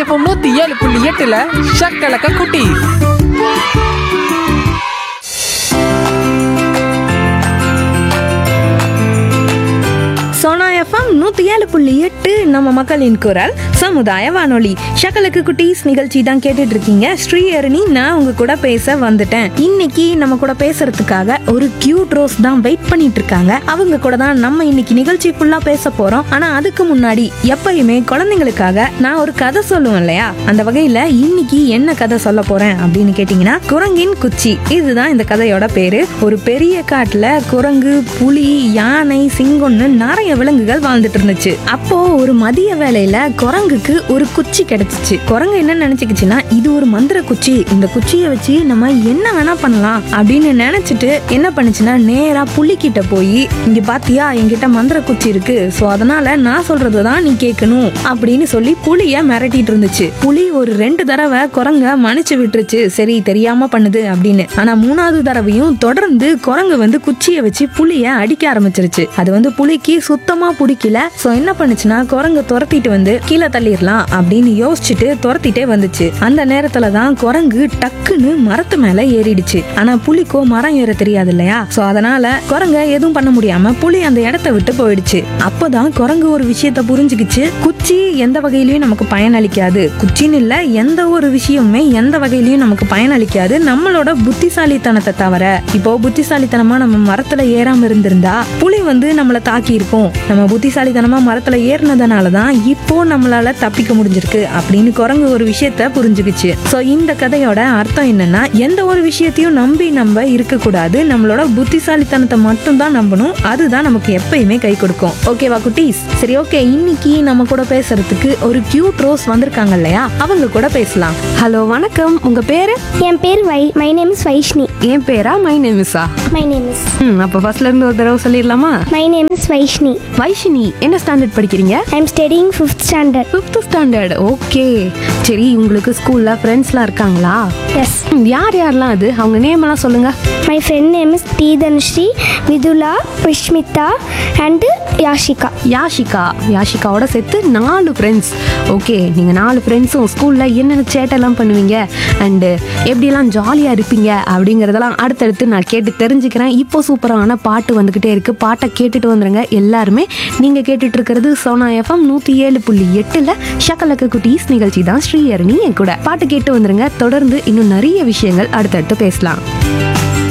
FM 107.8ல ஷக்கலக்க குட்டி. Sona FM 107.8 நம்ம மக்களின் குரல் சமுதாய வானொலி. ஷக்கலுக்கு குட்டீஸ் நிகழ்ச்சி தான் கேட்டுட்டு இருக்கீங்க. ஸ்ரீஹரணி நான் உங்க கூட பேச வந்துட்டேன். இன்னைக்கு நம்ம கூட பேசுறதுக்காக ஒரு கியூட் ரோஸ் தான் வெயிட் பண்ணிட்டு இருக்காங்க. அவங்க கூட தான் நம்ம இன்னைக்கு நிகழ்ச்சி ஃபுல்லா பேச போறோம். ஆனா அதுக்கு முன்னாடி எப்பயுமே குழந்தைங்களுக்காக நான் ஒரு கதை சொல்லுவேன் இல்லையா, அந்த வகையில இன்னைக்கு என்ன கதை சொல்ல போறேன் அப்படின்னு கேட்டீங்கன்னா, குரங்கின் குச்சி. இதுதான் இந்த கதையோட பேரு. ஒரு பெரிய காட்டுல குரங்கு, புலி, யானை, சிங்கம்னு நிறைய விலங்குகள் வாழ்ந்துட்டு இருந்துச்சு. அப்போ ஒரு மதிய வேளையில குரங்குக்கு ஒரு குச்சி கிடைச்சிச்சு. குரங்கு என்ன நினைச்சுக்கிச்சுன்னா, இது ஒரு மந்திர குச்சி, இந்த குச்சியை வச்சு நம்ம என்ன வேணா பண்ணலாம் அப்படின்னு நினைச்சிட்டு என்ன பண்ணுச்சுன்னா, நேரா புலி கிட்ட போய், இங்க பாத்தியா என்கிட்ட மந்திர குச்சி இருக்கு, சோ அதனால நான் சொல்றதுதான் நீ கேட்கணும் அப்படின்னு சொல்லி புலிய மிரட்டிட்டு இருந்துச்சு. புலி ஒரு 2 தடவை குரங்க மன்னிச்சு விட்டுருச்சு, சரி தெரியாம பண்ணுது அப்படின்னு. ஆனா 3வது தடவையும் தொடர்ந்து குரங்கு குச்சியை வச்சு புலிய அடிக்க ஆரம்பிச்சிருச்சு. அது புலிக்கு சுத்தமா பிடிக்கல. சோ என்ன பண்ணுச்சுன்னா, குரங்க துரத்திட்டு கீழே தள்ளிடலாம் அப்படின்னு யோசிச்சுட்டு துரத்திட்டே வந்துச்சு. அந்த நேரத்துல தான் குரங்கு டக்குன்னு மரத்து மேல ஏறிடுச்சு. ஆனா புலிக்கோ மரம் ஏற தெரியாது இல்லையா, சோ அதனால குரங்க எதுவும் பண்ண முடியாம புலி அந்த இடத்த விட்டு போயிடுச்சு. அப்பதான் குரங்கு ஒரு விஷயத்த புரிஞ்சுக்கிச்சு, குச்சி எந்த வகையிலயும் நமக்கு பயனளிக்காது, குச்சின்னு இல்ல எந்த ஒரு விஷயமுமே எந்த வகையிலயும் நமக்கு பயனளிக்காது நம்மளோட புத்திசாலித்தனத்தை தவிர. இப்போ புத்திசாலித்தனமா நம்ம மரத்துல ஏறாம இருந்திருந்தா புலி நம்மள தாக்கி இருக்கும். நம்ம புத்திசாலித்தனமா மரத்துல ஏறினதுனாலதான் இப்போ நம்மளால தப்பிக்க முடிஞ்சிருக்கு அப்படின்னு குரங்கு ஒரு விஷயத்த புரிஞ்சுக்கிச்சு. சோ இந்த கதையோட அர்த்தம் என்னன்னா, எந்த ஒரு விஷயத்தையும் நம்பி நம்ம இருக்க கூடாது, நம்மளோட புத்திசாலித்தனத்தை மட்டும் தான் நம்பணும். அதுதான் நமக்கு எப்பயுமே கை கொடுக்கும். ஓகேவா குட்டீஸ்? சரி, ஓகே. இன்னைக்கு நம்ம கூட பேசுறதுக்கு ஒரு கியூட் ரோஸ் வந்திருக்காங்க இல்லையா, அவங்க கூட பேசலாம். ஹலோ, வணக்கம். உங்க பேரு? என் பேர் மை நேம் இஸ் வைஷ்ணி. என் பேரா? My name Izzah? My name is. அப்ப ஃபர்ஸ்ட்ல இருந்து ஒரு தடவை சொல்லிடலாமா? My name is Vaishni. Vaishni, என்ன ஸ்டாண்டர்ட் படிக்கிறீங்க? ஐ அம் studying 5th standard. 5th standard. Okay. சரி, உங்களுக்கு ஸ்கூல்ல ஃப்ரெண்ட்ஸ்லாம் இருக்காங்களா? எஸ். யார் யாரெல்லாம்? அது அவங்க நேம் எல்லாம் சொல்லுங்க. My friend name is Theethanushri, Vidhula, Vishmitha and Yashika. யாஷிகாவோட சேர்த்து 4 ஃப்ரெண்ட்ஸ். ஓகே, நீங்கள் 4 ஃப்ரெண்ட்ஸும் ஸ்கூலில் என்னென்ன சேட்டெல்லாம் பண்ணுவீங்க அண்டு எப்படியெல்லாம் ஜாலியாக இருப்பீங்க அப்படிங்கிறதெல்லாம் அடுத்தடுத்து நான் கேட்டு தெரிஞ்சுக்கிறேன். இப்போ சூப்பரான பாட்டு வந்துக்கிட்டே இருக்குது. பாட்டை கேட்டுட்டு வந்துடுங்க எல்லாருமே. நீங்கள் கேட்டுட்டு இருக்கிறது சோனா எஃப்எம் 107.8ல் ஷக்கலக்க குட்டீஸ் நிகழ்ச்சி தான். ஸ்ரீஹரணி என் கூட. பாட்டு கேட்டு வந்துடுங்க. தொடர்ந்து இன்னும் நிறைய விஷயங்கள் அடுத்தடுத்து பேசலாம்.